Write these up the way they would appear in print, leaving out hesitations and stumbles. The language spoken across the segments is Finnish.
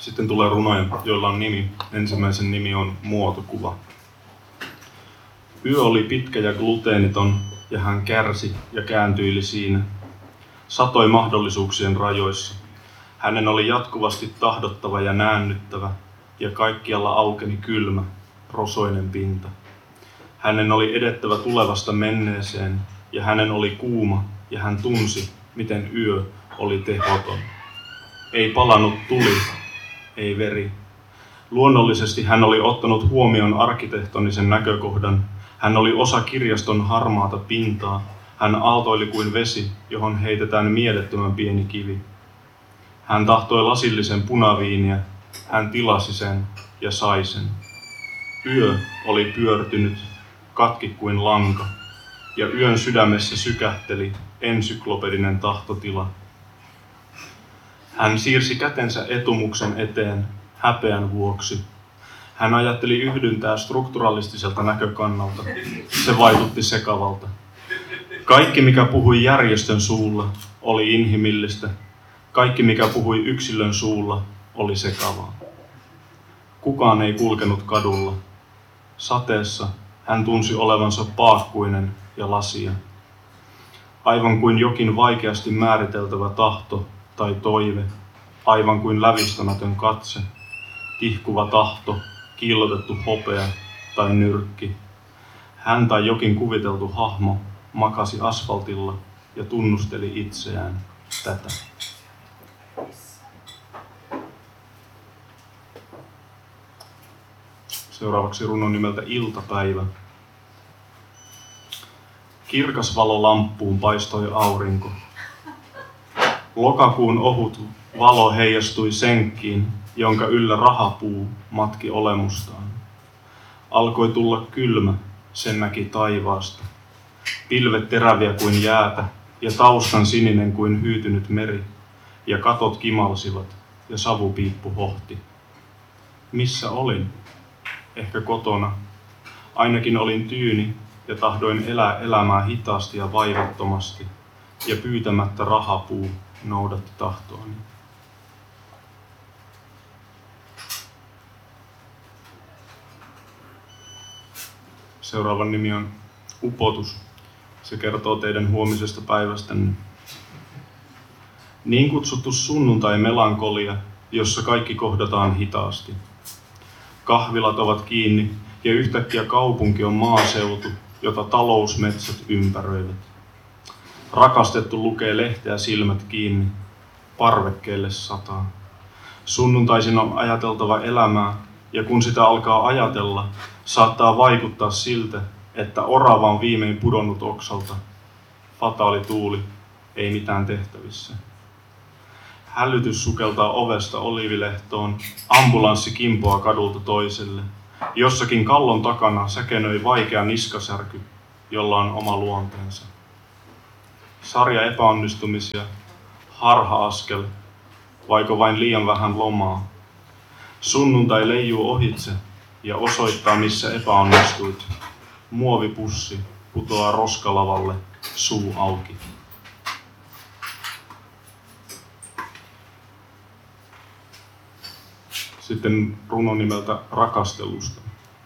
Sitten tulee runoja, joilla on nimi. Ensimmäisen nimi on Muotokuva. Yö oli pitkä ja gluteeniton, ja hän kärsi ja kääntyili siinä. Satoi mahdollisuuksien rajoissa. Hänen oli jatkuvasti tahdottava ja näännyttävä, ja kaikkialla aukeni kylmä, rosoinen pinta. Hänen oli edettävä tulevasta menneeseen, ja hänen oli kuuma, ja hän tunsi, miten yö oli tehoton. Ei palanut tuli, ei veri. Luonnollisesti hän oli ottanut huomioon arkkitehtonisen näkökohdan. Hän oli osa kirjaston harmaata pintaa. Hän aaltoili kuin vesi, johon heitetään mielettömän pieni kivi. Hän tahtoi lasillisen punaviiniä. Hän tilasi sen ja sai sen. Yö oli pyörtynyt, katki kuin lanka, ja yön sydämessä sykähteli ensyklopedinen tahtotila. Hän siirsi kätensä etumuksen eteen häpeän vuoksi. Hän ajatteli yhdyntää strukturalistiselta näkökannalta. Se vaikutti sekavalta. Kaikki, mikä puhui järjestön suulla, oli inhimillistä. Kaikki, mikä puhui yksilön suulla, oli sekavaa. Kukaan ei kulkenut kadulla. Sateessa hän tunsi olevansa paakkuinen ja lasia. Aivan kuin jokin vaikeasti määriteltävä tahto tai toive, aivan kuin lävistämätön katse, tihkuva tahto, kiillotettu hopea tai nyrkki. Hän tai jokin kuviteltu hahmo makasi asfaltilla ja tunnusteli itseään tätä. Seuraavaksi runon nimeltä Iltapäivä. Kirkas valo lamppuun paistoi aurinko. Lokakuun ohut valo heijastui senkkiin, jonka yllä rahapuu matki olemustaan. Alkoi tulla kylmä, sen näki taivaasta. Pilvet teräviä kuin jäätä ja taustan sininen kuin hyytynyt meri. Ja katot kimalsivat ja savupiippu hohti. Missä olin? Ehkä kotona. Ainakin olin tyyni ja tahdoin elää elämää hitaasti ja vaivattomasti. Ja pyytämättä rahapuu noudatti tahtoani. Seuraavan nimi on Upotus. Se kertoo teidän huomisesta päivästänne. Niin kutsuttu sunnuntai-melankolia, jossa kaikki kohdataan hitaasti. Kahvilat ovat kiinni ja yhtäkkiä kaupunki on maaseutu, jota talousmetsät ympäröivät. Rakastettu lukee lehteä silmät kiinni, parvekkeelle sataa. Sunnuntaisin on ajateltava elämää, ja kun sitä alkaa ajatella, saattaa vaikuttaa siltä, että orava on viimein pudonnut oksalta. Fataali tuuli, ei mitään tehtävissä. Hälytys sukeltaa ovesta oliivilehtoon, ambulanssi kimpoaa kadulta toiselle. Jossakin kallon takana säkenöi vaikea niskasärky, jolla on oma luonteensa. Sarja epäonnistumisia, harha-askel, vaiko vain liian vähän lomaa. Sunnuntai leijuu ohitse ja osoittaa, missä epäonnistuit. Muovipussi putoaa roskalavalle, suu auki. Sitten runo nimeltä Rakastelusta.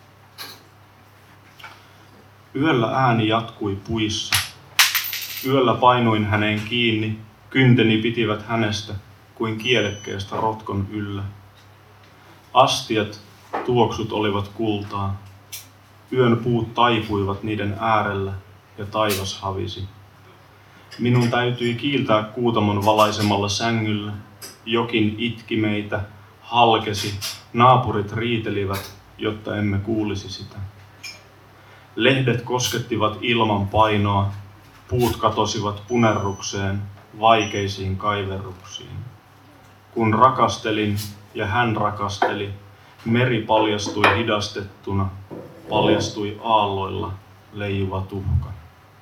Yöllä ääni jatkui puissa. Yöllä painuin häneen kiinni, kynteni pitivät hänestä kuin kielekkeestä rotkon yllä. Astiat, tuoksut olivat kultaa. Yön puut taipuivat niiden äärellä ja taivas havisi. Minun täytyi kiiltää Kuutamon valaisemalla sängyllä. Jokin itki meitä, halkesi, naapurit riitelivät, jotta emme kuulisi sitä. Lehdet koskettivat ilman painoa, puut katosivat punerrukseen, vaikeisiin kaiverruksiin. Kun rakastelin ja hän rakasteli, meri paljastui hidastettuna, paljastui aalloilla leijuva tuhka.